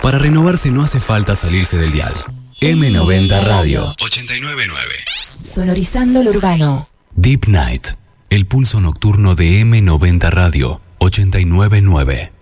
Para renovarse no hace falta salirse del dial. M90 Radio 899. Sonorizando lo urbano. Deep Night, el pulso nocturno de M90 Radio 899.